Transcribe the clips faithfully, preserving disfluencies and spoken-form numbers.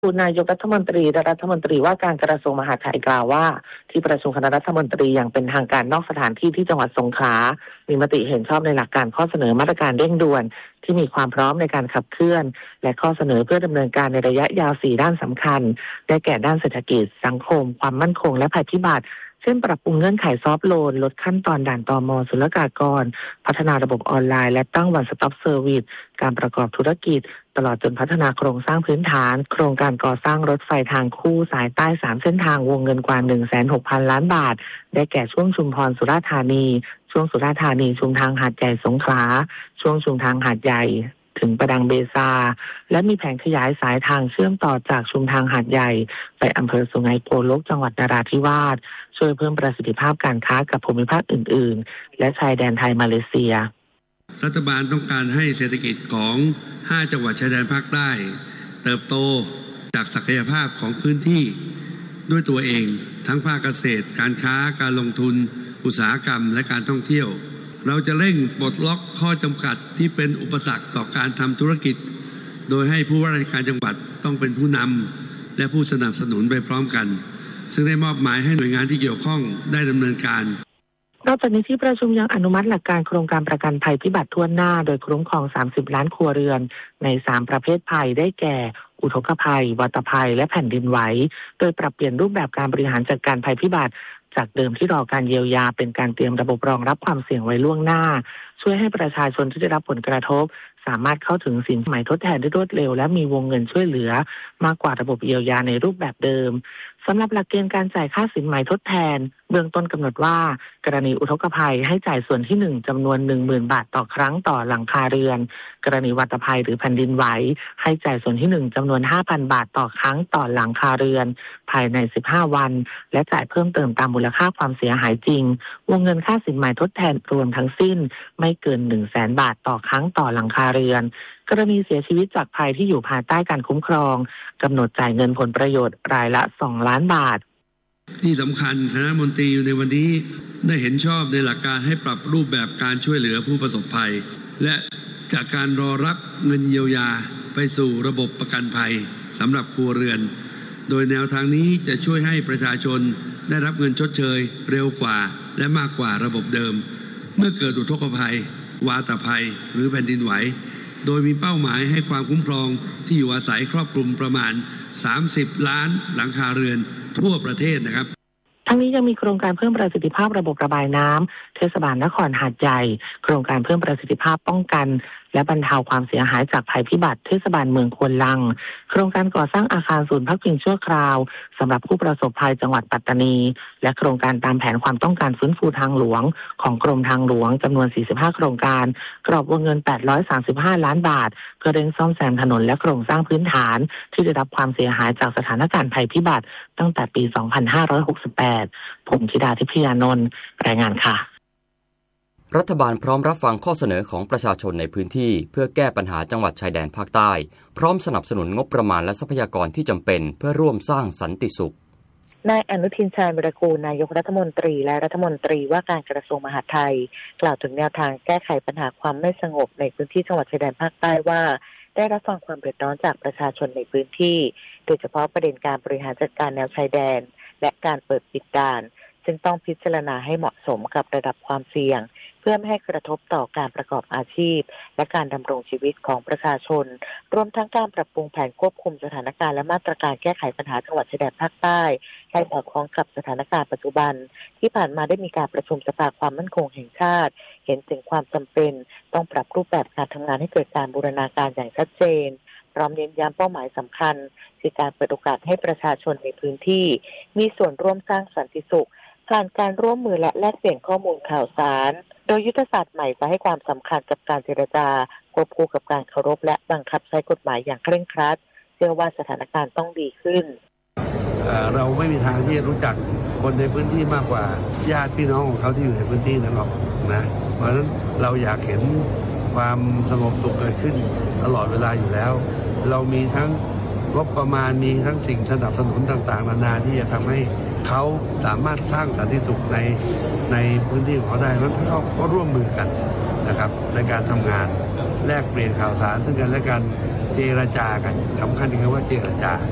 คุณนายกรัฐมนตรีและรัฐมนตรีว่าการกระทรวงมหาดไทยกล่าวว่าที่ประชุมคณะรัฐมนตรีอย่างเป็นทางการนอกสถานที่ที่จังหวัดสงขลามีมติเห็นชอบในหลักการข้อเสนอมาตรการเร่งด่วนที่มีความพร้อมในการขับเคลื่อนและข้อเสนอเพื่อดำเนินการในระยะยาวสี่ด้านสำคัญได้แก่ด้านเศรษฐกิจสังคมความมั่นคงและภัยพิบัติเช่นปรับปรุงเงื่อนไขซอฟท์โลนลดขั้นตอนด่านตม.ศุลกากรพัฒนาระบบออนไลน์และตั้ง One Stop Service การประกอบธุรกิจตลอดจนพัฒนาโครงสร้างพื้นฐานโครงการก่อสร้างรถไฟทางคู่สายใต้สามเส้นทางวงเงินกว่า หนึ่งแสนหกพัน ล้านบาทได้แก่ช่วงชุมพรสุราษฎร์ธานีช่วงสุราษฎร์ธานีชุมทางหาดใหญ่สงขลาช่วงชุมทางหาดใหญ่ถึงประดังเบซาและมีแผนขยายสายทางเชื่อมต่อจากชุมทางหาดใหญ่ไปอำเภอสุไหงโกลกจังหวัดนราธิวาสช่วยเพิ่มประสิทธิภาพการค้ากับภูมิภาคอื่นๆและชายแดนไทยมาเลเซียรัฐบาลต้องการให้เศรษฐกิจของห้าจังหวัดชายแดนภาคใต้เติบโตจากศักยภาพของพื้นที่ด้วยตัวเองทั้งภาคเกษตรการค้าการลงทุนอุตสาหกรรมและการท่องเที่ยวเราจะเร่งปลดล็อกข้อจำกัดที่เป็นอุปสรรคต่อการทำธุรกิจโดยให้ผู้ว่าราชการจังหวัดต้องเป็นผู้นำและผู้สนับสนุนไปพร้อมกันซึ่งได้มอบหมายให้หน่วยงานที่เกี่ยวข้องได้ดำเนินการนอกจากนี้ที่ประชุมยังอนุมัติหลักการโครงการประกันภัยพิบัติทั่วหน้าโดยคุ้มครองสามสิบล้านครัวเรือนในสามประเภทภัยได้แก่อุทกภัยวัตภัยและแผ่นดินไหวโดยปรับเปลี่ยนรูปแบบการบริหารจัดการภัยพิบัติจากเดิมที่รอการเยียวยาเป็นการเตรียมระบบรองรับความเสี่ยงไว้ล่วงหน้าช่วยให้ประชาชนที่ได้รับผลกระทบสามารถเข้าถึงสินไหมทดแทนได้รวดเร็วและมีวงเงินช่วยเหลือมากกว่าระบบเยียวยาในรูปแบบเดิมสำหรับหลักเกณฑ์การจ่ายค่าสินไหมทดแทนเบื้องต้นกำหนดว่ากรณีอุทกภัยให้จ่ายส่วนที่หนึ่งจำนวน หนึ่งหมื่น บาทต่อครั้งต่อหลังคาเรือนกรณีวัตภัยหรือแผ่นดินไหวให้จ่ายส่วนที่หนึ่งจำนวน ห้าพัน บาทต่อครั้งต่อหลังคาเรือนภายในสิบห้าวันและจ่ายเพิ่มเติมตามมูลค่าความเสียหายจริงวงเงินค่าสินไหมทดแทนรวมทั้งสิ้นไม่เกิน หนึ่งแสน บาทต่อครั้งต่อหลังคาเรือนกรณีเสียชีวิตจากภัยที่อยู่ภายใต้การคุ้มครองกำหนดจ่ายเงินผลประโยชน์รายละสองล้านบาทที่สำคัญคณะมนตรีในวันนี้ได้เห็นชอบในหลักการให้ปรับรูปแบบการช่วยเหลือผู้ประสบภัยและจากการรอรับเงินเยียวยาไปสู่ระบบประกันภัยสำหรับครัวเรือนโดยแนวทางนี้จะช่วยให้ประชาชนได้รับเงินชดเชยเร็วกว่าและมากกว่าระบบเดิมเมื่อเกิดอุทกภัยวาตภัยหรือแผ่นดินไหวโดยมีเป้าหมายให้ความคุ้มครองที่อยู่อาศัยครอบคลุมประมาณสามสิบล้านหลังคาเรือนทั่วประเทศนะครับทั้งนี้ยังมีโครงการเพิ่มประสิทธิภาพระบบระบายน้ำเทศบาลนครหาดใหญ่โครงการเพิ่มประสิทธิภาพป้องกันและบรรเทาความเสียหายจากภัยพิบัติเทศบาลเมืองควนลังโครงการก่อสร้างอาคารศูนย์พักพิงชั่วคราวสำหรับผู้ประสบภัยจังหวัดปัตตานีและโครงการตามแผนความต้องการฟื้นฟูทางหลวงของกรมทางหลวงจำนวนสี่สิบห้าโครงการกรอบวงเงินแปดร้อยสามสิบห้าล้านบาทเพื่อเร่งซ่อมแซมถนนและโครงสร้างพื้นฐานที่ได้รับความเสียหายจากสถานการณ์ภัยพิบัติตั้งแต่ปีสองพันห้าร้อยหกสิบแปดผมธิดาทิพยานนท์รายงานค่ะรัฐบาลพร้อมรับฟังข้อเสนอของประชาชนในพื้นที่เพื่อแก้ปัญหาจังหวัดชายแดนภาคใต้พร้อมสนับสนุนงบประมาณและทรัพยากรที่จำเป็นเพื่อร่วมสร้างสันติสุขนายอนุทินชาญวิรากูลนายกรัฐมนตรีและรัฐมนตรีว่าการกระทรวงมหาดไทยกล่าวถึงแนวทางแก้ไขปัญหาความไม่สงบในพื้นที่จังหวัดชายแดนภาคใต้ว่าได้รับฟังความเดือดร้อนจากประชาชนในพื้นที่โดยเฉพาะประเด็นการบริหารจัดการแนวชายแดนและการเปิดปิดด่านซึ่งต้องพิจารณาให้เหมาะสมกับระดับความเสี่ยงเพื่อไม่ให้กระทบต่อการประกอบอาชีพและการดำรงชีวิตของประชาชนรวมทั้งการปรับปรุงแผนควบคุมสถานการณ์และมาตรการแก้ไขปัญหาจังหวัดชายแดนภาคใต้ให้สอดคล้องกับสถานการณ์ปัจจุบันที่ผ่านมาได้มีการประชุมสภาความมั่นคงแห่งชาติเห็นถึงความจำเป็นต้องปรับรูปแบบการทำงานให้เกิดการบูรณาการอย่างชัดเจนพร้อมเน้นย้ำเป้าหมายสำคัญคือการเปิดโอกาสให้ประชาชนในพื้นที่มีส่วนร่วมสร้างสันติสุขผ่านการร่วมมือและแลกเปลี่ยนข้อมูลข่าวสารโดยยุทธศาสตร์ใหม่จะให้ความสำคัญกับการเจรจาควบคู่กับการเคารพและบังคับใช้กฎหมายอย่างเคร่งครัดเชื่อว่าสถานการณ์ต้องดีขึ้นเราไม่มีทางที่จะรู้จักคนในพื้นที่มากกว่าญาติพี่น้องของเขาที่อยู่ในพื้นที่นั้นหรอกนะเพราะฉะนั้นเราอยากเห็นความสงบสุขเกิดขึ้นตลอดเวลาอยู่แล้วเรามีทั้งงบประมาณมีทั้งสิ่งสนับสนุนต่างๆนานาที่จะทำให้เขาสามารถสร้างสันติสุขในในพื้นที่ของเขาได้แล้วเขาก็ร่วมมือกันนะครับในการทำงานแลกเปลี่ยนข่าวสารซึ่งกันและกันเจรจากันสำคัญที่คือว่าเจรจา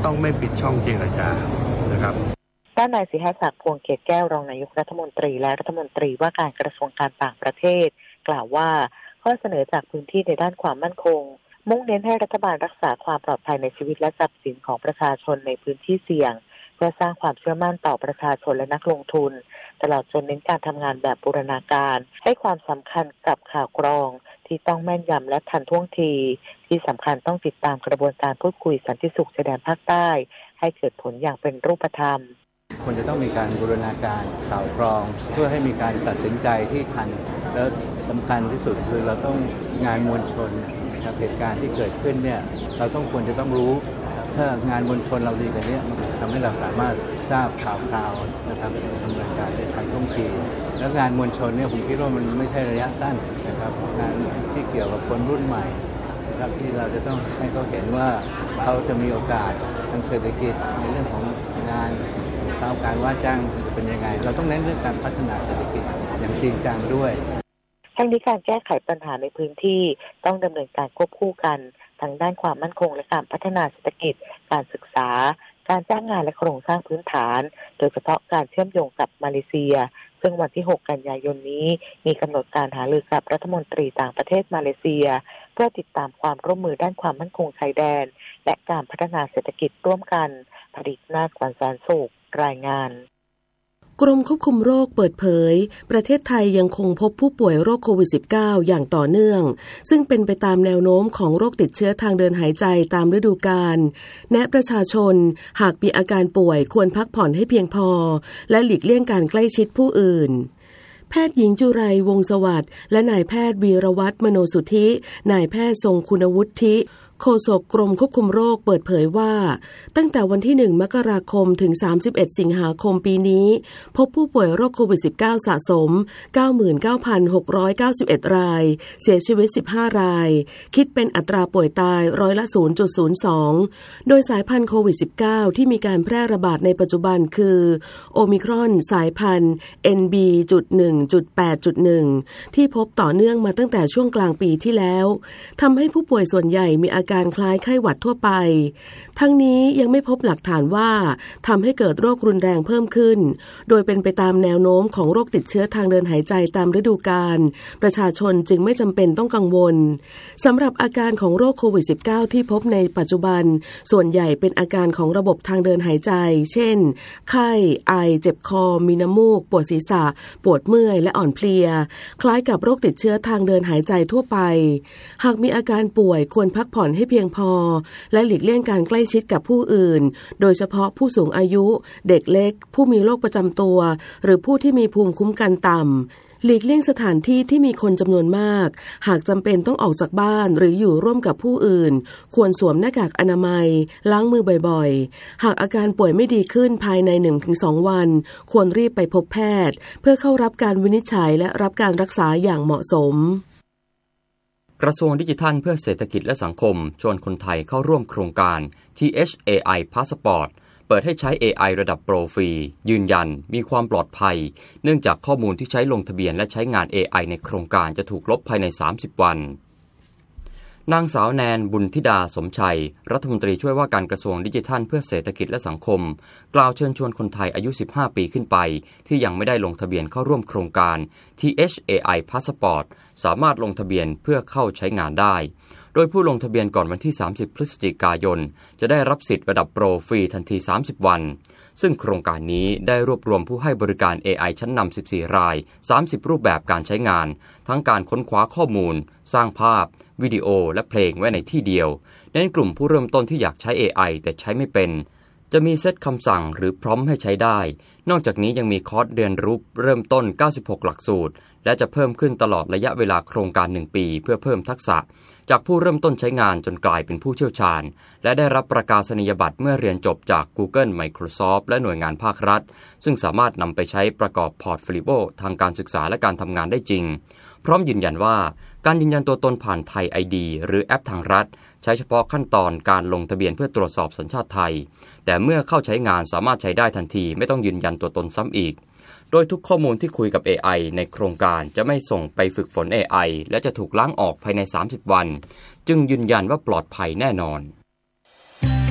ต้องไม่ปิดช่องเจรจานะครับด้านนายศิหศักดิ์พวงเกตแก้วรองนายกรัฐมนตรีและรัฐมนตรีว่าการกระทรวงการต่างประเทศกล่าวว่าข้อเสนอจากพื้นที่ในด้านความมั่นคงมุ่งเน้นให้รัฐบาลรักษาความปลอดภัยในชีวิตและทรัพย์สินของประชาชนในพื้นที่เสี่ยงเพื่อสร้างความเชื่อมั่นต่อประชาชนและนักลงทุนตลอดจนเน้นการทำงานแบบบูรณาการให้ความสำคัญกับข่าวกรองที่ต้องแม่นยำและทันท่วงทีที่สำคัญต้องติดตามกระบวนการพูดคุยสันติสุขชายแดนภาคใต้ให้เกิดผลอย่างเป็นรูปธรรมควรจะต้องมีการบูรณาการข่าวกรองเพื่อให้มีการตัดสินใจที่ทันแล้วสำคัญที่สุดคือเราต้องงานมวลชนนะครับเหตุการณ์ที่เกิดขึ้นเนี่ยเราต้องควรจะต้องรู้ถ้างานมวลชนเราดีกันเนี่ยมันทำให้เราสามารถทราบข่าวคราวนะครับดำเนินการได้ทันท่วงทีแล้วงานมวลชนเนี่ยผมคิดว่ามันไม่ใช่ระยะสั้นนะครับงานที่เกี่ยวกับคนรุ่นใหม่นะครับที่เราจะต้องให้เขาเห็นว่าเขาจะมีโอกาสทางเศรษฐกิจในเรื่องของงานการว่าจ้างเป็นยังไงเราต้องเน้นเรื่องการพัฒนาเศรษฐกิจอย่างจริงจังด้วยทั้งนี้การแก้ไขปัญหาในพื้นที่ต้องดำเนินการควบคู่กันทั้งด้านความมั่นคงและการพัฒนาเศรษฐกิจการศึกษาการจ้างงานและโครงสร้างพื้นฐานโดยเฉพาะการเชื่อมโยงกับมาเลเซียซึ่งวันที่หกกันยายนนี้มีกำหนดการหารือกับรัฐมนตรีต่างประเทศมาเลเซียเพื่อติดตามความร่วมมือด้านความมั่นคงชายแดนและการพัฒนาเศรษฐกิจร่วมกันผลิตนาฏกวนสารสุขรายงานกรมควบคุมโรคเปิดเผยประเทศไทยยังคงพบผู้ป่วยโรคโควิด สิบเก้า อย่างต่อเนื่องซึ่งเป็นไปตามแนวโน้มของโรคติดเชื้อทางเดินหายใจตามฤดูกาลแนะประชาชนหากมีอาการป่วยควรพักผ่อนให้เพียงพอและหลีกเลี่ยงการใกล้ชิดผู้อื่นแพทย์หญิงจุไรวงศ์สวัสดิ์และนายแพทย์วีรวัฒน์มโนสุทธินายแพทย์ทรงคุณวุฒิโฆษกกรมควบคุมโรคเปิดเผยว่าตั้งแต่วันที่หนึ่งมกราคมถึงสามสิบเอ็ดสิงหาคมปีนี้พบผู้ป่วยโรคโควิด สิบเก้า สะสม เก้าหมื่นเก้าพันหกร้อยเก้าสิบเอ็ด รายเสียชีวิตสิบห้ารายคิดเป็นอัตราป่วยตายร้อยละ ศูนย์จุดศูนย์สอง โดยสายพันธุ์โควิด สิบเก้า ที่มีการแพร่ระบาดในปัจจุบันคือโอมิครอนสายพันธุ์ เอ็น บี จุด หนึ่ง จุด แปด จุด หนึ่ง ที่พบต่อเนื่องมาตั้งแต่ช่วงกลางปีที่แล้วทำให้ผู้ป่วยส่วนใหญ่มีอาการคล้ายไข้หวัดทั่วไปทั้งนี้ยังไม่พบหลักฐานว่าทำให้เกิดโรครุนแรงเพิ่มขึ้นโดยเป็นไปตามแนวโน้มของโรคติดเชื้อทางเดินหายใจตามฤดูกาลประชาชนจึงไม่จำเป็นต้องกังวลสำหรับอาการของโรคโควิด สิบเก้า ที่พบในปัจจุบันส่วนใหญ่เป็นอาการของระบบทางเดินหายใจเช่นไข้ไอเจ็บคอมีน้ำมูกปวดศีรษะปวดเมื่อยและอ่อนเพลียคล้ายกับโรคติดเชื้อทางเดินหายใจทั่วไปหากมีอาการป่วยควรพักผ่อนให้เพียงพอและหลีกเลี่ยงการใกล้ชิดกับผู้อื่นโดยเฉพาะผู้สูงอายุเด็กเล็กผู้มีโรคประจำตัวหรือผู้ที่มีภูมิคุ้มกันต่ำหลีกเลี่ยงสถานที่ที่มีคนจำนวนมากหากจำเป็นต้องออกจากบ้านหรืออยู่ร่วมกับผู้อื่นควรสวมหน้ากากอนามัยล้างมือบ่อยๆหากอาการป่วยไม่ดีขึ้นภายใน หนึ่งถึงสอง วันควรรีบไปพบแพทย์เพื่อเข้ารับการวินิจฉัยและรับการรักษาอย่างเหมาะสมกระทรวงดิจิทัลเพื่อเศรษฐกิจและสังคมชวนคนไทยเข้าร่วมโครงการ ที เอช เอ ไอ Passport เปิดให้ใช้ เอ ไอ ระดับโปรฟรียืนยันมีความปลอดภัยเนื่องจากข้อมูลที่ใช้ลงทะเบียนและใช้งาน เอ ไอ ในโครงการจะถูกลบภายในสามสิบวันนางสาวแนนบุญธิดาสมชัยรัฐมนตรีช่วยว่าการกระทรวงดิจิทัลเพื่อเศรษฐกิจและสังคมกล่าวเชิญชวนคนไทยอายุสิบห้าปีขึ้นไปที่ยังไม่ได้ลงทะเบียนเข้าร่วมโครงการ ที เอช เอ ไอ Passport สามารถลงทะเบียนเพื่อเข้าใช้งานได้โดยผู้ลงทะเบียนก่อนวันที่สามสิบพฤศจิกายนจะได้รับสิทธิ์ระดับโปรฟรีทันทีสามสิบวันซึ่งโครงการนี้ได้รวบรวมผู้ให้บริการ เอ ไอ ชั้นนำสิบสี่รายสามสิบรูปแบบการใช้งานทั้งการค้นคว้าข้อมูลสร้างภาพวิดีโอและเพลงไว้ในที่เดียวเน้นกลุ่มผู้เริ่มต้นที่อยากใช้ เอ ไอ แต่ใช้ไม่เป็นจะมีเซตคำสั่งหรือพร้อมให้ใช้ได้นอกจากนี้ยังมีคอร์สเรียนรู้เริ่มต้นเก้าสิบหกหลักสูตรและจะเพิ่มขึ้นตลอดระยะเวลาโครงการหนึ่งปีเพื่อเพิ่มทักษะจากผู้เริ่มต้นใช้งานจนกลายเป็นผู้เชี่ยวชาญและได้รับประกาศนียบัตรเมื่อเรียนจบจาก Google Microsoft และหน่วยงานภาครัฐซึ่งสามารถนำไปใช้ประกอบพอร์ตโฟลิโอทางการศึกษาและการทำงานได้จริงพร้อมยืนยันว่าการยืนยันตัวตนผ่านไทย ไอ ดี หรือแอปทางรัฐใช้เฉพาะขั้นตอนการลงทะเบียนเพื่อตรวจสอบสัญชาติไทยแต่เมื่อเข้าใช้งานสามารถใช้ได้ทันทีไม่ต้องยืนยันตัวตนซ้ำอีกโดยทุกข้อมูลที่คุยกับ เอ ไอ ในโครงการจะไม่ส่งไปฝึกฝน เอ ไอ และจะถูกล้างออกภายในสามสิบวันจึงยืนยันว่าปลอดภัยแน่นอน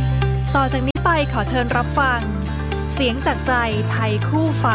ต่อจากนี้ไปขอเชิญรับฟังเสียงจากใจไทยคู่ฟ้า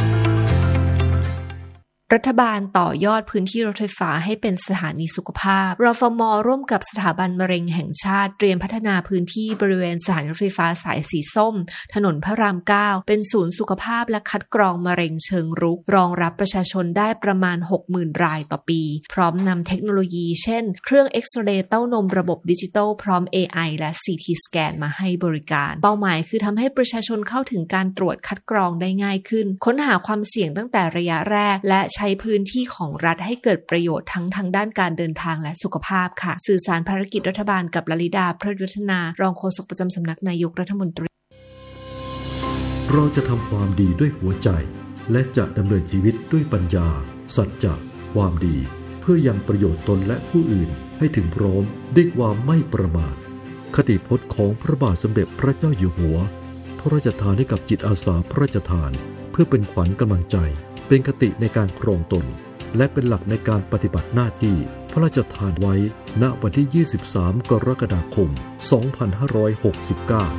รัฐบาลต่อยอดพื้นที่รถไฟฟ้าให้เป็นสถานีสุขภาพรฟม.ร่วมกับสถาบันมะเร็งแห่งชาติเตรียมพัฒนาพื้นที่บริเวณสถานีรถไฟฟ้าสายสีส้มถนนพระรามเก้าเป็นศูนย์สุขภาพและคัดกรองมะเร็งเชิงรุกรองรับประชาชนได้ประมาณ หกหมื่น รายต่อปีพร้อมนำเทคโนโลยีเช่นเครื่องเอ็กซเรย์เต้านมระบบดิจิตอลพร้อม เอ ไอ และ ซี ที สแกนมาให้บริการเป้าหมายคือทำให้ประชาชนเข้าถึงการตรวจคัดกรองได้ง่ายขึ้นค้นหาความเสี่ยงตั้งแต่ระยะแรกและใช้พื้นที่ของรัฐให้เกิดประโยชน์ทั้งทางด้านการเดินทางและสุขภาพค่ะสื่อสารภารกิจรัฐบาลกับลลิดาพระยุทธนารองโฆษกประจำสำนักนายกรัฐมนตรีเราจะทำความดีด้วยหัวใจและจะดำเนินชีวิตด้วยปัญญาสัจจะความดีเพื่อยังประโยชน์ตนและผู้อื่นให้ถึงพร้อมด้วยความไม่ประมาทคติพจน์ของพระบาทสมเด็จพระเจ้าอยู่หัวพระราชทานให้กับจิตอาสาพระราชทานเพื่อเป็นขวัญกำลังใจเป็นคติในการครองตนและเป็นหลักในการปฏิบัติหน้าที่พระราชทานไว้ณวันที่ยี่สิบสามกรกฎาคมสองพันห้าร้อยหกสิบเก้า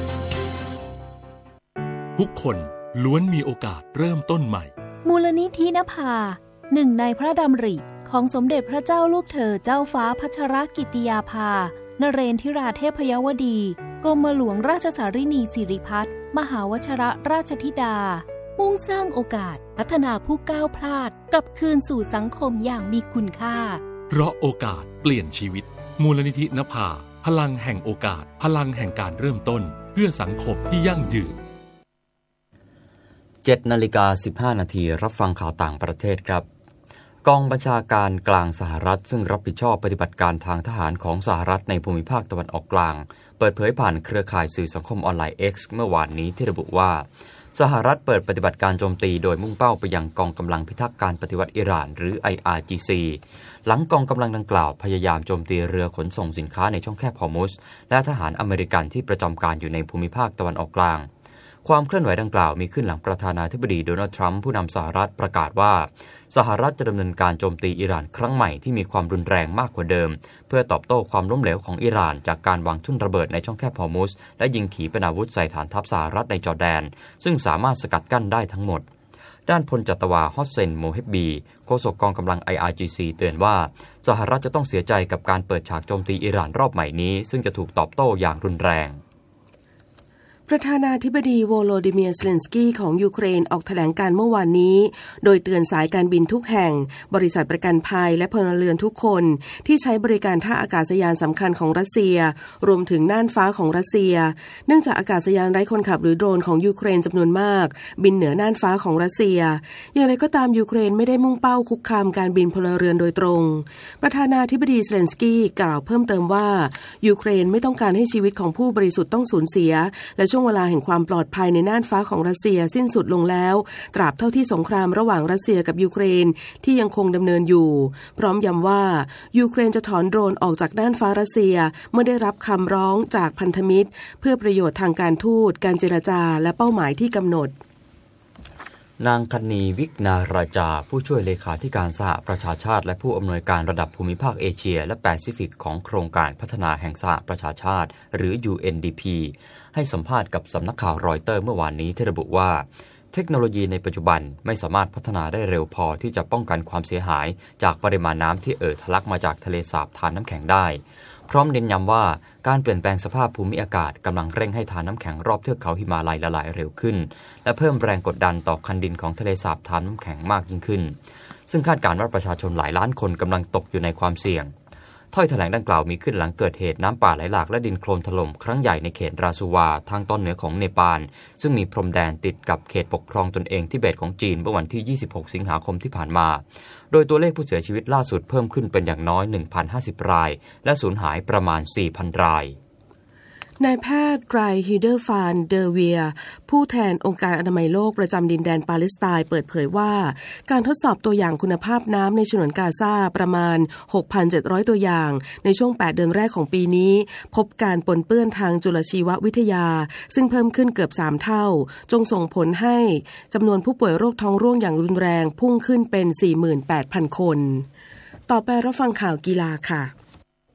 ทุกคนล้วนมีโอกาสเริ่มต้นใหม่มูลนิธินภาหนึ่งในพระดำริของสมเด็จพระเจ้าลูกเธอเจ้าฟ้าพัชรกิติยาภานเรนทิราเทพยวดีกรมหลวงราชสารินีสิริพัฒน์มหาวชิรราชธิดามุ่งสร้างโอกาสพัฒนาผู้ก้าวพลาดกลับคืนสู่สังคมอย่างมีคุณค่าเพราะโอกาสเปลี่ยนชีวิตมูลนิธินภาพลังแห่งโอกาสพลังแห่งการเริ่มต้นเพื่อสังคมที่ยั่งยืนเจ็ดนาฬิกาสิบห้านาทีรับฟังข่าวต่างประเทศครับกองบัญชาการกลางสหรัฐซึ่งรับผิดชอบปฏิบัติการทางทหารของสหรัฐในภูมิภาคตะวันออกกลางเปิดเผยผ่านเครือข่ายสื่อสังคมออนไลน์ X เมื่อวานนี้ที่ระบุว่าสหรัฐเปิดปฏิบัติการโจมตีโดยมุ่งเป้าไปยังกองกำลังพิทักษ์การปฏิวัติอิหร่านหรือ ไอ อาร์ จี ซี หลังกองกำลังดังกล่าวพยายามโจมตีเรือขนส่งสินค้าในช่องแคบฮอร์มุซและทหารอเมริกันที่ประจำการอยู่ในภูมิภาคตะวันออกกลางความเคลื่อนไหวดังกล่าวมีขึ้นหลังประธานาธิบดีโดนัลด์ทรัมป์ผู้นำสหรัฐประกาศว่าสหรัฐจะดำเนินการโจมตีอิหร่านครั้งใหม่ที่มีความรุนแรงมากกว่าเดิมเพื่อตอบโต้ความล้มเหลวของอิหร่านจากการวางทุ่นระเบิดในช่องแคบฮอร์มุซและยิงขีปนาวุธใส่ฐานทัพสหรัฐในจอร์แดนซึ่งสามารถสกัดกั้นได้ทั้งหมดด้านพลจัตวาฮอสเซนโมเฮบบีโฆษกกองกำลัง ไอ อาร์ จี ซี เตือนว่าสหรัฐจะต้องเสียใจกับการเปิดฉากโจมตีอิหร่านรอบใหม่นี้ซึ่งจะถูกตอบโต้อย่างรุนแรงประธานาธิบดีโวโลดิเมียร์ เซเลนสกี้ของยูเครนออกแถลงการเมื่อวานนี้โดยเตือนสายการบินทุกแห่งบริษัทประกันภัยและพลเรือนทุกคนที่ใช้บริการท่าอากาศยานสำคัญของรัสเซียรวมถึงน่านฟ้าของรัสเซียเนื่องจากอากาศยานไร้คนขับหรือโดรนของยูเครนจำนวนมากบินเหนือน่านฟ้าของรัสเซียอย่างไรก็ตามยูเครนไม่ได้มุ่งเป้าคุกคามการบินพลเรือนโดยตรงประธานาธิบดีเซเลนสกี้กล่าวเพิ่มเติมว่ายูเครนไม่ต้องการให้ชีวิตของผู้บริสุทธิ์ต้องสูญเสียและช่วงเวลาแห่งความปลอดภัยในน่านฟ้าของรัสเซียสิ้นสุดลงแล้วตราบเท่าที่สงครามระหว่างรัสเซียกับยูเครนที่ยังคงดำเนินอยู่พร้อมย้ำว่ายูเครนจะถอนโดรนออกจากน่านฟ้ารัสเซียเมื่อได้รับคำร้องจากพันธมิตรเพื่อประโยชน์ทางการทูตการเจรจาและเป้าหมายที่กำหนดนางคณีวิกนาราจาผู้ช่วยเลขาธิการสหประชาชาติและผู้อำนวยการระดับภูมิภาคเอเชียและแปซิฟิกของโครงการพัฒนาแห่งสหประชาชาติหรือ ยู เอ็น ดี พี ให้สัมภาษณ์กับสำนักข่าวรอยเตอร์เมื่อวานนี้ที่ระบุว่าเทคโนโลยีในปัจจุบันไม่สามารถพัฒนาได้เร็วพอที่จะป้องกันความเสียหายจากปริมาณน้ำที่เอ่อทะลักมาจากทะเลสาบทานน้ำแข็งได้พร้อมเน้นย้ำว่าการเปลี่ยนแปลงสภาพภูมิอากาศกำลังเร่งให้ทานน้ำแข็งรอบเทือกเขาหิมาลัยละลายเร็วขึ้นและเพิ่มแรงกดดันต่อคันดินของทะเลสาบทานน้ำแข็งมากยิ่งขึ้นซึ่งคาดการณ์ว่าประชาชนหลายล้านคนกำลังตกอยู่ในความเสี่ยงถ้อยแถลงดังกล่าวมีขึ้นหลังเกิดเหตุน้ำป่าไหลหลากและดินโคลนถล่มครั้งใหญ่ในเขตราซูวาทางตอนเหนือของเนปาลซึ่งมีพรมแดนติดกับเขตปกครองตนเองทิเบตของจีนเมื่อวันที่ยี่สิบหกสิงหาคมที่ผ่านมาโดยตัวเลขผู้เสียชีวิตล่าสุดเพิ่มขึ้นเป็นอย่างน้อย หนึ่งพันห้าสิบ รายและสูญหายประมาณ สี่พัน รายนายแพทย์ไรฮิเดอร์ฟานเดอเวียผู้แทนองค์การอนามัยโลกประจำดินแดนปาเลสไตน์เปิดเผยว่าการทดสอบตัวอย่างคุณภาพน้ำในฉนวนกาซาประมาณ หกพันเจ็ดร้อย ตัวอย่างในช่วงแปดเดือนแรกของปีนี้พบการปนเปื้อนทางจุลชีววิทยาซึ่งเพิ่มขึ้นเกือบสามเท่าจงส่งผลให้จำนวนผู้ป่วยโรคท้องร่วงอย่างรุนแรงพุ่งขึ้นเป็น สี่หมื่นแปดพัน คนต่อไปรับฟังข่าวกีฬาค่ะ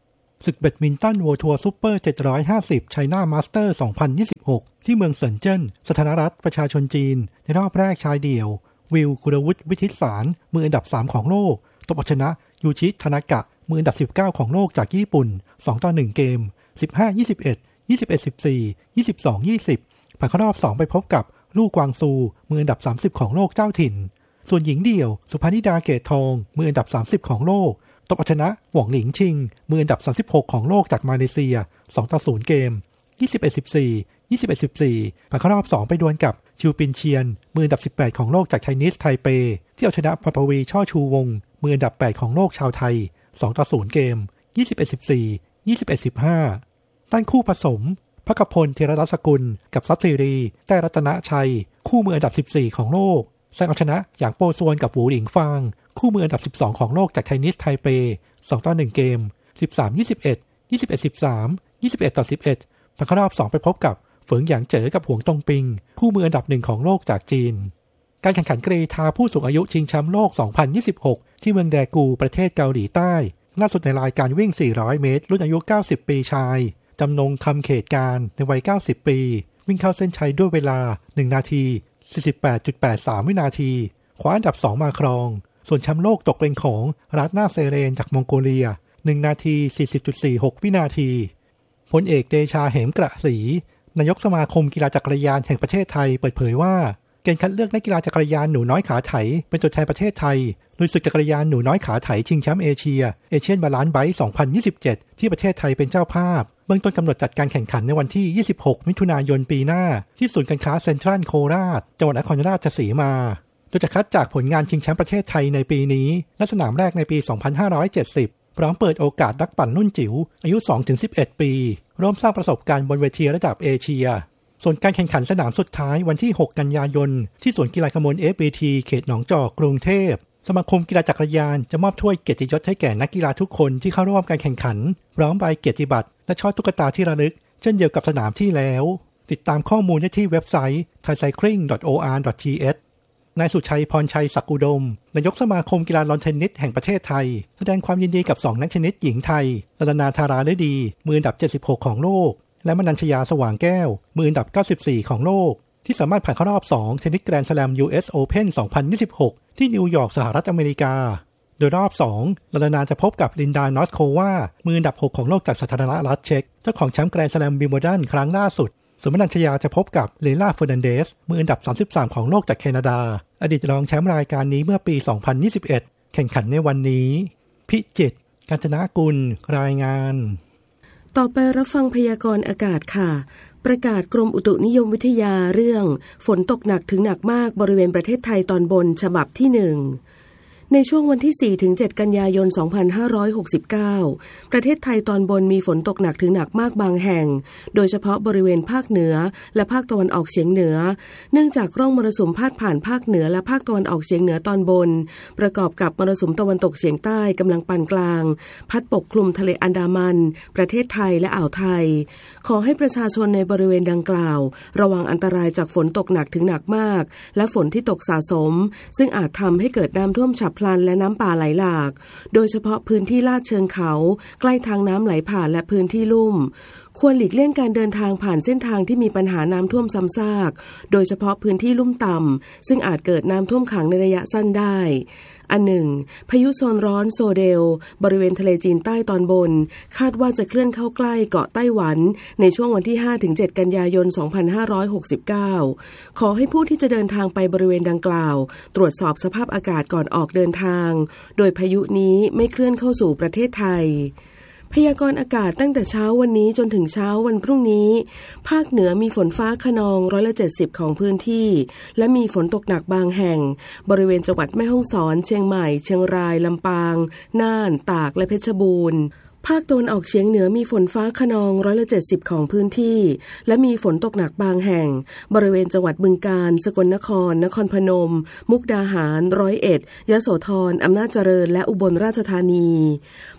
ศึกแบดมินตัน World Tour Super เจ็ดร้อยห้าสิบ China Master สองพันยี่สิบหกที่เมืองเซินเจิ้นสาธารณรัฐประชาชนจีนในรอบแรกชายเดี่ยววิลกุลวุฒิวิทิตสารมืออันดับสามของโลกตบเอาชนะยูชิทานากะมืออันดับสิบเก้าของโลกจากญี่ปุ่นสองต่อหนึ่งเกม สิบห้า ยี่สิบเอ็ด ยี่สิบเอ็ด สิบสี่ ยี่สิบสอง ยี่สิบ ผ่านเข้ารอบสองไปพบกับลู่กวางซูมืออันดับสามสิบของโลกเจ้าถิ่นส่วนหญิงเดี่ยวสุภานิดาเกตทองมืออันดับสามสิบของโลกตบเอาชนะหว่องหลิงชิงมืออันดับสามสิบหกของโลกจากมาเลเซียสองต่อศูนย์เกม ยี่สิบเอ็ด สิบสี่ ยี่สิบเอ็ด สิบสี่ ผ่านเข้ารอบสองไปดวลกับชิวปินเชียนมืออันดับสิบแปดของโลกจากไชนีสไทเปที่เอาชนะพปวีช่อชูวงมืออันดับแปดของโลกชาวไทยสองต่อศูนย์เกม ยี่สิบเอ็ด สิบสี่ ยี่สิบเอ็ด สิบห้า ด้านคู่ผสมภคพลเทระรัศกุลกับซัตซีรีแต้รัตนชัยคู่มืออันดับสิบสี่ของโลกแซงเอาชนะอย่างโปซวนกับหูหลิงฟางคู่มืออันดับสิบสองของโลกจากไชนีสไทเปสองต่อหนึ่งเกม สิบสาม ยี่สิบเอ็ด ยี่สิบเอ็ด สิบสาม ยี่สิบเอ็ด ต่อ สิบเอ็ด ผ่านเข้ารอบสองไปพบกับเฟิงหยางเจ๋อกับหวงตงปิงคู่มืออันดับหนึ่งของโลกจากจีนการแข่งขันกรีฑาผู้สูงอายุชิงแชมป์โลกสองพันยี่สิบหกที่เมืองแดกูประเทศเกาหลีใต้ล่าสุดในรายการวิ่งสี่ร้อยเมตรรุ่นอายุเก้าสิบปีชายจำนงคำเขตการในวัยเก้าสิบปีวิ่งเข้าเส้นชัยด้วยเวลาหนึ่งนาที สี่สิบแปดจุดแปดสาม วินาทีคว้าอันดับสองมาครองส่วนแชมป์โลกตกเป็นของรัตนาเซเรนจากมองโกเลียหนึ่งนาที สี่สิบจุดสี่หก วินาทีพลเอกเดชาเหมกระศรีนายกสมาคมกีฬาจักรยานแห่งประเทศไทยเปิดเผยว่าเกณฑ์คัดเลือกนักกีฬาจักรยานหนูน้อยขาไถเป็นตัวแทนประเทศไทยลุยศึกจักรยานหนูน้อยขาไถชิงแชมป์เอเชียเอเชียนบาลานซ์ไบค์สองพันยี่สิบเจ็ดที่ประเทศไทยเป็นเจ้าภาพเบื้องต้นกำหนดจัดการแข่งขันในวันที่ยี่สิบหกมิถุนายนปีหน้าที่ศูนย์การค้าเซ็นทรัลโคราชจังหวัดนครราชสีมาโดยจะคัดจากผลงานชิงแชมป์ประเทศไทยในปีนี้และสนามแรกในปีสองพันห้าร้อยเจ็ดสิบพร้อมเปิดโอกาสนักปั่นรุ่นจิ๋วอายุ สองถึงสิบเอ็ด ปีร่วมสร้างประสบการณ์บนเวทีระดับเอเชียส่วนการแข่งขันสนามสุดท้ายวันที่หกกันยายนที่สวนกีฬากมล เอฟ บี ที เขตหนองจอกกรุงเทพสมาคมกีฬาจักรยานจะมอบถ้วยเกียรติยศให้แก่นักกีฬาทุกคนที่เข้าร่วมการแข่งขันพร้อมใบเกียรติบัตรและช่อตุ๊กตาที่ระลึกเช่นเดียวกับสนามที่แล้วติดตามข้อมูลได้ที่เว็บไซต์ ไทยไซคลิง ดอท โอ อาร์ ดอท ที เอช นายสุชัยพรชัยศักดิ์อุดมนายกสมาคมกีฬาลอนเทนนิสแห่งประเทศไทยแสดงความยินดีกับสองนักเทนนิสหญิงไทยรัตนาธาราฤดีมืออันดับเจ็ดสิบหกของโลกและมนัญชยาสว่างแก้วมืออันดับเก้าสิบสี่ของโลกที่สามารถผ่านเข้ารอบสองเทนนิสแกรนด์สแลม ยู เอส Open สองพันยี่สิบหกที่นิวยอร์กสหรัฐอเมริกาโดยรอบสองรัตนาจะพบกับลินดานอสโความืออันดับหกของโลกจากสาธารณรัฐเช็กเจ้าของแชมป์แกรนด์สแลมวิมเบิลดันครั้งล่าสุดส่วนมนัญชยาจะพบกับเลล่าเฟอร์นันเดสมืออันดับสามสิบสามของโลกจากแคนาดาอดีตรองแชมป์รายการนี้เมื่อปีสองพันยี่สิบเอ็ดแข่งขันในวันนี้พิจิตรกาญจนกุลรายงานต่อไปรับฟังพยากรณ์อากาศค่ะประกาศกรมอุตุนิยมวิทยาเรื่องฝนตกหนักถึงหนักมากบริเวณประเทศไทยตอนบนฉบับที่หนึ่งในช่วงวันที่ สี่ถึงเจ็ด กันยายน สองพันห้าร้อยหกสิบเก้า ประเทศไทยตอนบนมีฝนตกหนักถึงหนักมากบางแห่งโดยเฉพาะบริเวณภาคเหนือและภาคตะวันออกเฉียงเหนือเนื่องจากร่องมรสุมพาดผ่านภาคเหนือและภาคตะวันออกเฉียงเหนือตอนบนประกอบกับมรสุมตะวันตกเฉียงใต้กำลังปานกลางพัดปกคลุมทะเลอันดามันประเทศไทยและอ่าวไทยขอให้ประชาชนในบริเวณดังกล่าวระวังอันตรายจากฝนตกหนักถึงหนักมากและฝนที่ตกสะสมซึ่งอาจทำให้เกิดน้ำท่วมฉับพลันและน้ำป่าไหลหลากโดยเฉพาะพื้นที่ลาดเชิงเขาใกล้ทางน้ำไหลผ่านและพื้นที่ลุ่มควรหลีกเลี่ยงการเดินทางผ่านเส้นทางที่มีปัญหาน้ำท่วมซ้ำซากโดยเฉพาะพื้นที่ลุ่มต่ำซึ่งอาจเกิดน้ำท่วมขังในระยะสั้นได้อันหนึ่งพายุโซนร้อนโซเดลบริเวณทะเลจีนใต้ตอนบนคาดว่าจะเคลื่อนเข้าใกล้เกาะไต้หวันในช่วงวันที่ ห้าถึงเจ็ด กันยายน สองพันห้าร้อยหกสิบเก้าขอให้ผู้ที่จะเดินทางไปบริเวณดังกล่าวตรวจสอบสภาพอากาศก่อนออกเดินทางโดยพายุนี้ไม่เคลื่อนเข้าสู่ประเทศไทยพยากรณ์อากาศตั้งแต่เช้าวันนี้จนถึงเช้าวันพรุ่งนี้ภาคเหนือมีฝนฟ้าคะนองร้อยละเจ็ดสิบของพื้นที่และมีฝนตกหนักบางแห่งบริเวณจังหวัดแม่ฮ่องสอนเชียงใหม่เชียงรายลำปางน่านตากและเพชรบูรณ์ภาคตะวันออกเฉียงเหนือมีฝนฟ้าคะนองร้อยละเจ็ดสิบของพื้นที่และมีฝนตกหนักบางแห่งบริเวณจังหวัดบึงกาฬสกลนครนครพนมมุกดาหารร้อยเอ็ดยโสธรอำนาจเจริญและอุบลราชธานี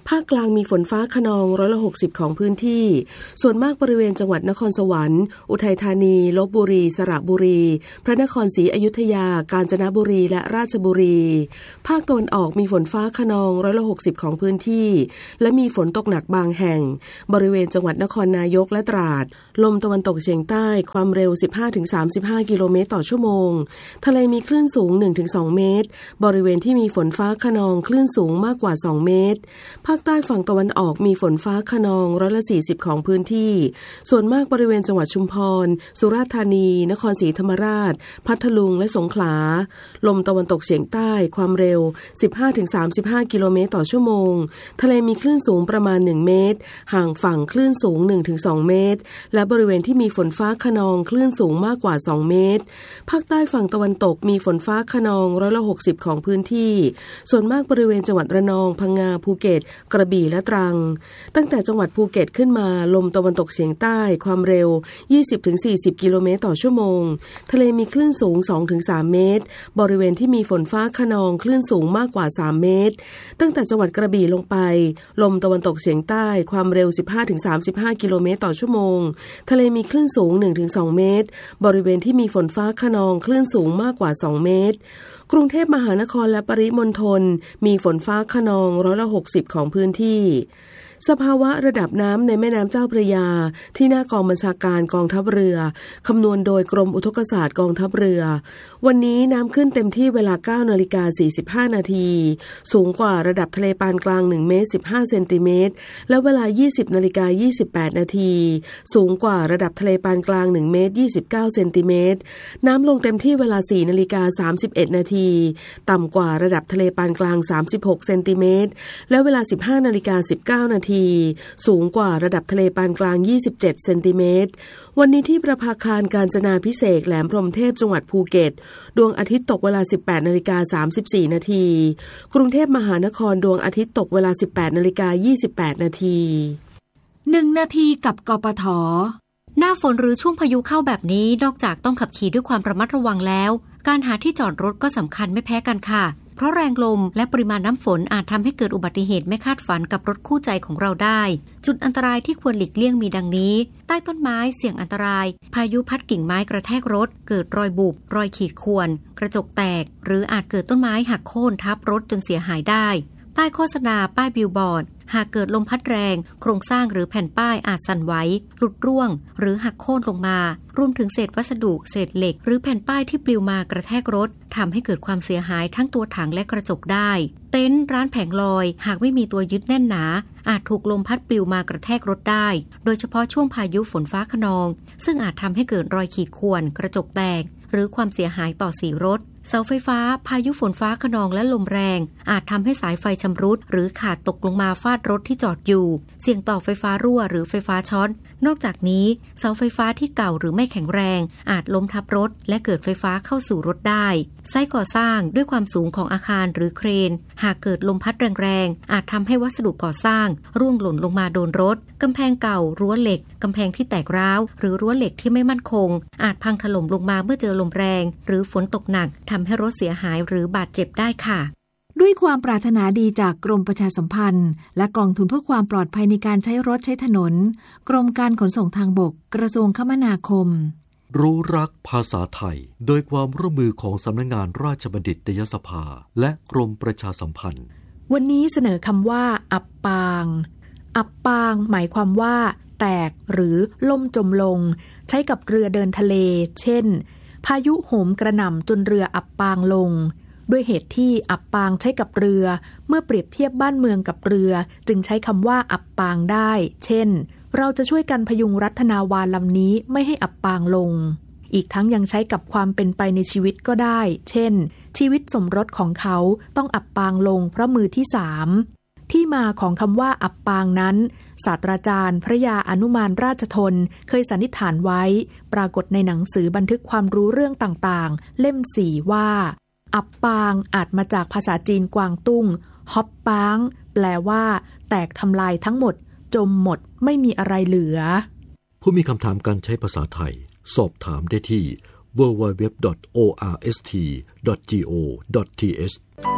ภาคกลางมีฝนฟ้าคะนองร้อยละหกสิบของพื้นที่ส่วนมากบริเวณจังหวัดนครสวรรค์อุทัยธานีลพบุรีสระบุรีพระนครศรีอยุธยากาญจนบุรีและราชบุรีภาคตะวันออกมีฝนฟ้าคะนองร้อยละหกสิบของพื้นที่และมีฝนตกหนักบางแห่งบริเวณจังหวัดนครนายกและตราดลมตะวันตกเฉียงใต้ความเร็ว สิบห้าถึงสามสิบห้า กิโลเมตรต่อชั่วโมงทะเลมีคลื่นสูง หนึ่งถึงสอง เมตรบริเวณที่มีฝนฟ้าคะนองคลื่นสูงมากกว่าสองเมตรภาคใต้ฝั่งตะวันออกมีฝนฟ้าคะนองร้อยละสี่สิบของพื้นที่ส่วนมากบริเวณจังหวัดชุมพรสุราษฎร์ธานีนครศรีธรรมราชพัทลุงและสงขลาลมตะวันตกเฉียงใต้ความเร็ว สิบห้าถึงสามสิบห้า กิโลเมตรต่อชั่วโมงทะเลมีคลื่นสูงประมาณหนึ่งเมตรห่างฝั่งคลื่นสูง หนึ่งถึงสอง เมตรและบริเวณที่มีฝนฟ้าคะนองคลื่นสูงมากกว่าสองเมตรภาคใต้ฝั่งตะวันตกมีฝนฟ้าคะนองร้อยละหกสิบของพื้นที่ส่วนมากบริเวณจังหวัดระนองพังงาภูเก็ตกระบี่และตรังตั้งแต่จังหวัดภูเก็ตขึ้นมาลมตะวันตกเฉียงใต้ความเร็ว ยี่สิบถึงสี่สิบ กิโลเมตรต่อชั่วโมงทะเลมีคลื่นสูง สองถึงสาม เมตรบริเวณที่มีฝนฟ้าคะนองคลื่นสูงมากกว่าสามเมตรตั้งแต่จังหวัดกระบี่ลงไปลมตะวันตกเฉียงใต้ความเร็ว สิบห้าถึงสามสิบห้า กิโลเมตรต่อชั่วโมงทะเลมีคลื่นสูง หนึ่งถึงสอง เมตรบริเวณที่มีฝนฟ้าคะนองคลื่นสูงมากกว่าสองเมตรกรุงเทพมหานครและปริมณฑลมีฝนฟ้าคะนองร้อยละหกสิบของพื้นที่สภาวะระดับน้ำในแม่น้ำเจ้าพระยาที่หน้ากองบัญชาการกองทัพเรือคำนวณโดยกรมอุทกศาสตร์กองทัพเรือวันนี้น้ำขึ้นเต็มที่เวลา เก้านาฬิกาสี่สิบห้า นาทีสูงกว่าระดับทะเลปานกลางหนึ่งเมตรสิบห้าเซนติเมตรและเวลา ยี่สิบนาฬิกายี่สิบแปด นาทีสูงกว่าระดับทะเลปานกลางหนึ่งเมตรยี่สิบเก้าเซนติเมตรน้ำลงเต็มที่เวลา สี่นาฬิกาสามสิบเอ็ด นาทีต่ำกว่าระดับทะเลปานกลางสามสิบหกเซนติเมตรและเวลา สิบห้านาฬิกาสิบเก้า นาทีสูงกว่าระดับทะเลปานกลางยี่สิบเจ็ดเซนติเมตรวันนี้ที่ประภาคารกาญจนาภิเษกแหลมพรหมเทพจังหวัดภูเก็ตดวงอาทิตย์ตกเวลา สิบแปดนาฬิกาสามสิบสี่ นาทีกรุงเทพมหานครดวงอาทิตย์ตกเวลา สิบแปดนาฬิกายี่สิบแปด นาทีหนึ่งนาทีกับกปท.หน้าฝนหรือช่วงพายุเข้าแบบนี้นอกจากต้องขับขี่ด้วยความระมัดระวังแล้วการหาที่จอดรถก็สำคัญไม่แพ้กันค่ะเพราะแรงลมและปริมาณน้ำฝนอาจทำให้เกิดอุบัติเหตุไม่คาดฝันกับรถคู่ใจของเราได้จุดอันตรายที่ควรหลีกเลี่ยงมีดังนี้ใต้ต้นไม้เสี่ยงอันตรายพายุพัดกิ่งไม้กระแทกรถเกิดรอยบุบรอยขีดข่วนกระจกแตกหรืออาจเกิดต้นไม้หักโค่นทับรถจนเสียหายได้ป้ายโฆษณาป้ายบิลบอร์ดหากเกิดลมพัดแรงโครงสร้างหรือแผ่นป้ายอาจสั่นไหวหลุดร่วงหรือหักโค่นลงมารวมถึงเศษวัสดุเศษเหล็กหรือแผ่นป้ายที่ปลิวมากระแทกรถทำให้เกิดความเสียหายทั้งตัวถังและกระจกได้เต็นท์ร้านแผงลอยหากไม่มีตัวยึดแน่นหนาอาจถูกลมพัดปลิวมากระแทกรถได้โดยเฉพาะช่วงพายุฝนฟ้าคะนองซึ่งอาจทำให้เกิดรอยขีดข่วนกระจกแตกหรือความเสียหายต่อสีรถเสาไฟฟ้าพายุฝนฟ้าคะนองและลมแรงอาจทำให้สายไฟชำรุดหรือขาดตกลงมาฟาดรถที่จอดอยู่เสี่ยงต่อไฟฟ้ารั่วหรือไฟฟ้าช็อตนอกจากนี้เสาไฟฟ้าที่เก่าหรือไม่แข็งแรงอาจล้มทับรถและเกิดไฟฟ้าเข้าสู่รถได้ไซต์ก่อสร้างด้วยความสูงของอาคารหรือเครนหากเกิดลมพัดแรงๆอาจทำให้วัสดุก่อสร้างร่วงหล่นลงมาโดนรถกำแพงเก่ารั้วเหล็กกำแพงที่แตกร้าวหรือรั้วเหล็กที่ไม่มั่นคงอาจพังถล่มลงมาเมื่อเจอลมแรงหรือฝนตกหนักทำให้รถเสียหายหรือบาดเจ็บได้ค่ะด้วยความปรารถนาดีจากกรมประชาสัมพันธ์และกองทุนเพื่อความปลอดภัยในการใช้รถใช้ถนนกรมการขนส่งทางบกกระทรวงคมนาคมรู้รักภาษาไทยโดยความร่วมมือของสำนักงานราชบัณฑิตยสภาและกรมประชาสัมพันธ์วันนี้เสนอคำว่าอับปางอับปางหมายความว่าแตกหรือล่มจมลงใช้กับเรือเดินทะเลเช่นพายุโหมกระหน่ำจนเรืออับปางลงด้วยเหตุที่อับปางใช้กับเรือเมื่อเปรียบเทียบบ้านเมืองกับเรือจึงใช้คำว่าอับปางได้เช่นเราจะช่วยกันพยุงรัตนาวาลำนี้ไม่ให้อับปางลงอีกทั้งยังใช้กับความเป็นไปในชีวิตก็ได้เช่นชีวิตสมรสของเขาต้องอับปางลงเพราะมือที่สามที่มาของคำว่าอับปางนั้นศาสตราจารย์พระยาอนุมานราชทนเคยสันนิษฐานไว้ปรากฏในหนังสือบันทึกความรู้เรื่องต่างๆเล่มสี่ว่าอับปางอาจมาจากภาษาจีนกวางตุ้งฮอปปางแปลว่าแตกทำลายทั้งหมดจมหมดไม่มีอะไรเหลือผู้มีคำถามการใช้ภาษาไทยสอบถามได้ที่ ดับเบิลยู ดับเบิลยู ดับเบิลยู ดอท โอ อาร์ เอส ที ดอท จี โอ ดอท ที เอช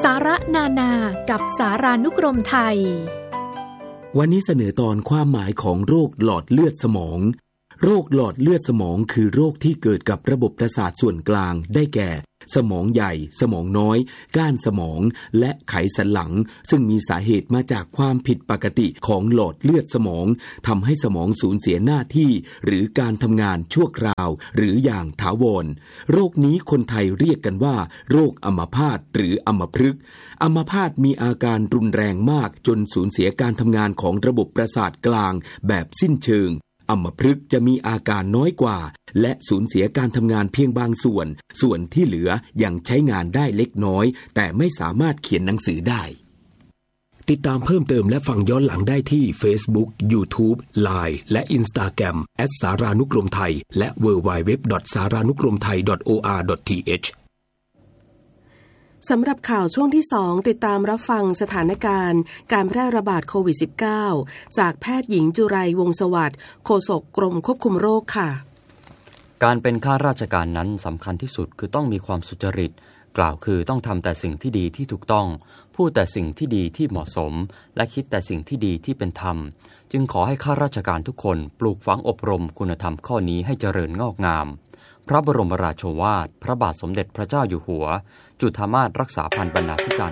สาระนานากับสารานุกรมไทยวันนี้เสนอตอนความหมายของโรคหลอดเลือดสมองโรคหลอดเลือดสมองคือโรคที่เกิดกับระบบประสาทส่วนกลางได้แก่สมองใหญ่สมองน้อยก้านสมองและไขสันหลังซึ่งมีสาเหตุมาจากความผิดปกติของหลอดเลือดสมองทำให้สมองสูญเสียหน้าที่หรือการทำงานชั่วคราวหรืออย่างถาวรโรคนี้คนไทยเรียกกันว่าโรคอัมพาตหรืออัมพฤกษ์อัมพาตมีอาการรุนแรงมากจนสูญเสียการทำงานของระบบประสาทกลางแบบสิ้นเชิงอัมพฤกษ์จะมีอาการน้อยกว่าและสูญเสียการทำงานเพียงบางส่วนส่วนที่เหลือยังใช้งานได้เล็กน้อยแต่ไม่สามารถเขียนหนังสือได้ติดตามเพิ่มเติมและฟังย้อนหลังได้ที่ Facebook, YouTube, ไลน์ และ Instagram แอท สารานุกรมไทยและ ดับเบิลยู ดับเบิลยู ดับเบิลยู ดอท สารานุกรมไทย ดอท โอ อาร์ ดอท ที เอชสำหรับข่าวช่วงที่สองติดตามรับฟังสถานการณ์การแพร่ระบาดโควิด สิบเก้า จากแพทย์หญิงจุไรวงศ์สวัสดิ์โฆษกกรมควบคุมโรคค่ะการเป็นข้าราชการนั้นสำคัญที่สุดคือต้องมีความสุจริตกล่าวคือต้องทำแต่สิ่งที่ดีที่ถูกต้องพูดแต่สิ่งที่ดีที่เหมาะสมและคิดแต่สิ่งที่ดีที่เป็นธรรมจึงขอให้ข้าราชการทุกคนปลูกฝังอบรมคุณธรรมข้อนี้ให้เจริญงอกงามพระบรมราโชวาทพระบาทสมเด็จพระเจ้าอยู่หัวจุฑามาสรักษาพันบรรณาธิการ